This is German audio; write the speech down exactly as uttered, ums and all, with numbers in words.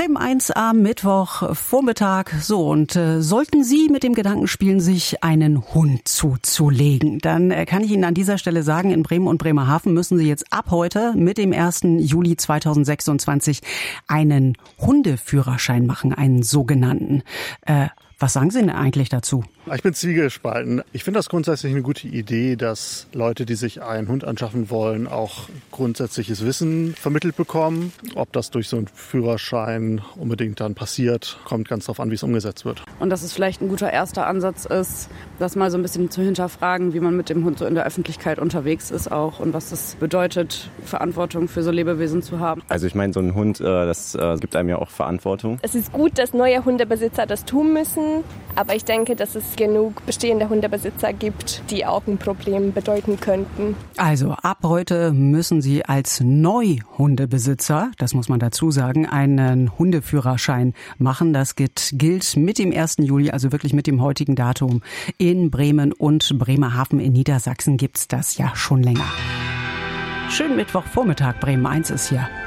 Bremen eins am Mittwoch Vormittag. So, und äh, sollten Sie mit dem Gedanken spielen, sich einen Hund zuzulegen, dann äh, kann ich Ihnen an dieser Stelle sagen, in Bremen und Bremerhaven müssen Sie jetzt ab heute mit dem ersten Juli zweitausendsechsundzwanzig einen Hundeführerschein machen, einen sogenannten. Äh, was sagen Sie denn eigentlich dazu? Ich bin zwiegespalten. Ich finde das grundsätzlich eine gute Idee, dass Leute, die sich einen Hund anschaffen wollen, auch grundsätzliches Wissen vermittelt bekommen. Ob das durch so einen Führerschein unbedingt dann passiert, kommt ganz darauf an, wie es umgesetzt wird. Und dass es vielleicht ein guter erster Ansatz ist, das mal so ein bisschen zu hinterfragen, wie man mit dem Hund so in der Öffentlichkeit unterwegs ist auch und was das bedeutet, Verantwortung für so Lebewesen zu haben. Also ich meine, so ein Hund, das gibt einem ja auch Verantwortung. Es ist gut, dass neue Hundebesitzer das tun müssen, aber ich denke, dass es genug bestehende Hundebesitzer gibt, die auch ein Problem bedeuten könnten. Also ab heute müssen Sie als Neuhundebesitzer, das muss man dazu sagen, einen Hundeführerschein machen. Das gilt, gilt mit dem ersten Juli, also wirklich mit dem heutigen Datum. In Bremen und Bremerhaven in Niedersachsen gibt's das ja schon länger. Schönen Mittwochvormittag, Bremen eins ist hier.